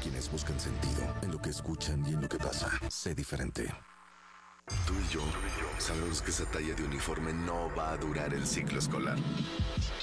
quienes buscan sentido en lo que escuchan y en lo que pasa. Sé diferente. Tú y yo sabemos que esa talla de uniforme no va a durar el ciclo escolar.